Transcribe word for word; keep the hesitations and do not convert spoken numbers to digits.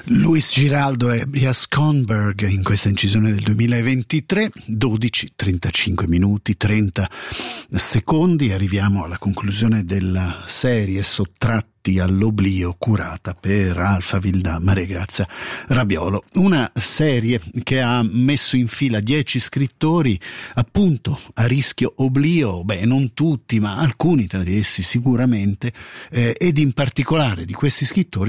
Luis Giraldo e Brias Kronberg in questa incisione del duemilaventitré, dodici, trentacinque minuti, trenta secondi. Arriviamo alla conclusione della serie Sottratti all'oblio curata per Alphaville da Maria Grazia Rabiolo, una serie che ha messo in fila dieci scrittori appunto a rischio oblio, beh non tutti ma alcuni tra di essi sicuramente, eh, ed in particolare di questi scrittori